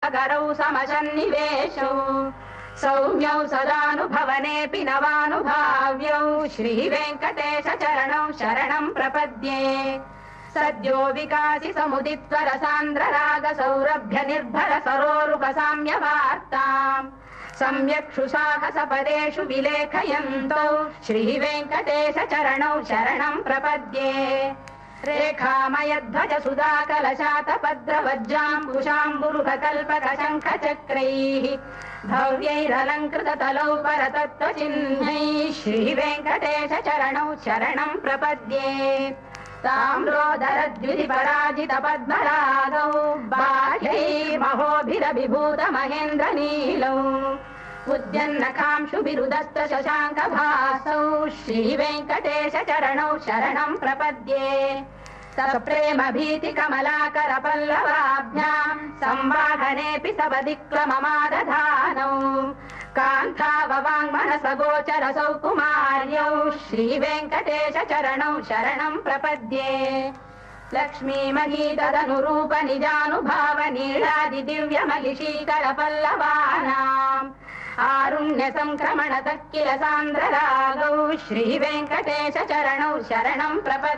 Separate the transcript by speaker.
Speaker 1: कृपाकरौ समसन्निवेशौ सौम्यौ सदानुभवनेऽपि नवानुभाव्यौ श्रीवेङ्कटेश चरणौ शरणं प्रपद्ये सद्यो विकासि समुदित्वर सान्द्र राग सौरभ्य निर्भर सरोरुपसाम्यवार्ताम् सम्यक्षु साहसपदेषु विलेखयन्तौ श्रीवेङ्कटेश चरणौ शरणं प्रपद्ये रेखामयध्वज सुधाकलशातपद्रवज्राम्बुशाम्बुरुहकल्पक शङ्खचक्रैः भव्यैरलङ्कृततलौ परतत्त्वचिह्नैः श्रीवेङ्कटेश चरणौ शरणं प्रपद्ये ताम्रोदरद्युतिपराजित पद्मरागौ बाह्यैर्महोभिरभिभूत महेन्द्रनीलौ उद्यन्नखांशुभिरुदस्त शशाङ्कभासौ श्रीवेङ्कटेश चरणौ शरणं प्रपद्ये सप्रेम भीति कमलाकर पल्लवाभ्याम् संवाहनेऽपि सबदिक्लममादधानौ कान्ताववाङ्मनसगोचर सौकुमार्यौ श्रीवेङ्कटेश चरणौ शरणं प्रपद्ये लक्ष्मीमहीतदनुरूप निजानुभाव नीलादि दिव्यमलिशीकर पल्लवानाम् आरुण्य संक्रमणतः किल सान्द्र रागौ श्रीवेङ्कटेश चरणौ शरणं प्रपद्ये